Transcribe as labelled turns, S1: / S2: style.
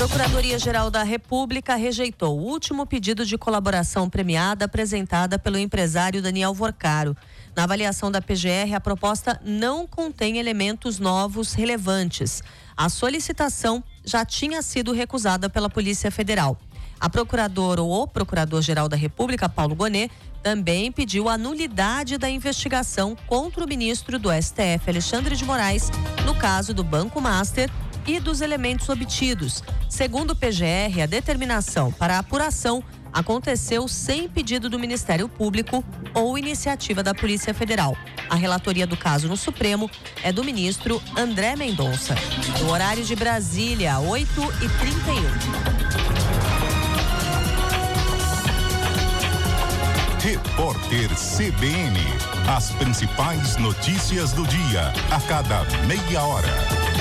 S1: Procuradoria-Geral da República rejeitou o último pedido de colaboração premiada apresentada pelo empresário Daniel Vorcaro. Na avaliação da PGR, a proposta não contém elementos novos relevantes. A solicitação já tinha sido recusada pela Polícia Federal. A procuradora ou o Procurador-Geral da República, Paulo Gonet, também pediu a nulidade da investigação contra o ministro do STF, Alexandre de Moraes, no caso do Banco Master e dos elementos obtidos. Segundo o PGR, a determinação para a apuração aconteceu sem pedido do Ministério Público ou iniciativa da Polícia Federal. A relatoria do caso no Supremo é do ministro André Mendonça. No horário de Brasília, 8h31.
S2: Repórter CBN. As principais notícias do dia, a cada meia hora.